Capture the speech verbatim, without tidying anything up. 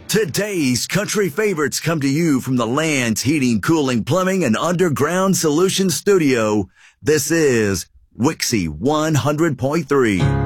Today's country favorites come to you from the Land's Heating, Cooling, Plumbing, and Underground Solutions Studio. This is Wixie one hundred point three.